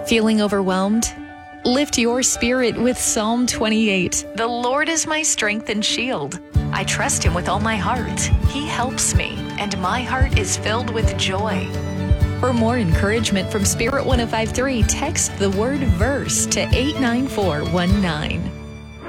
Feeling overwhelmed? Lift your spirit with Psalm 28. The Lord is my strength and shield. I trust him with all my heart. He helps me, and my heart is filled with joy. For more encouragement from Spirit 105.3, text the word verse to 89419.